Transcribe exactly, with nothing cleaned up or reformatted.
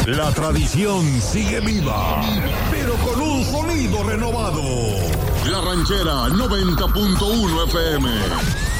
La tradición sigue viva, pero con un sonido renovado. La Ranchera noventa punto uno F M.